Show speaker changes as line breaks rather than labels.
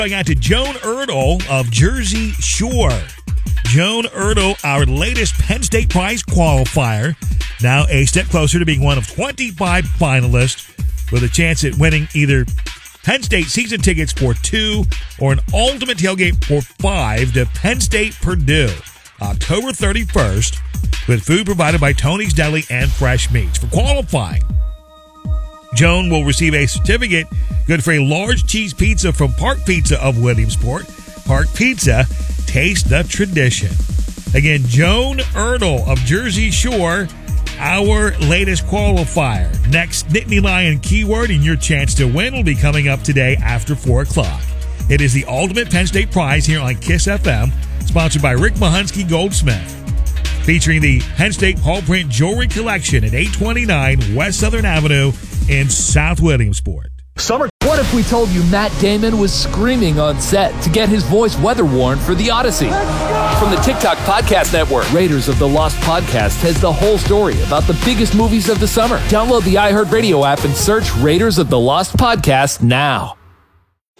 Going out to Joan Erdl of Jersey Shore. Joan Erdl, our latest Penn State Prize qualifier, now a step closer to being one of 25 finalists with a chance at winning either Penn State season tickets for 2 or an ultimate tailgate for 5 to Penn State Purdue, October 31st, with food provided by Tony's Deli and Fresh Meats. For qualifying, Joan will receive a certificate good for a large cheese pizza from Park Pizza of Williamsport. Park Pizza, taste the tradition. Again, Joan Erdl of Jersey Shore, our latest qualifier. Next Nittany Lion keyword and your chance to win will be coming up today after 4 o'clock. It is the ultimate Penn State prize here on KISS FM, sponsored by Rick Mahunsky Goldsmith, featuring the Penn State Paul Print Jewelry Collection at 829 West Southern Avenue in South Williamsport.
What if we told you Matt Damon was screaming on set to get his voice weather-worn for The Odyssey? From the TikTok Podcast Network, Raiders of the Lost Podcast has the whole story about the biggest movies of the summer. Download the iHeartRadio app and search Raiders of the Lost Podcast now.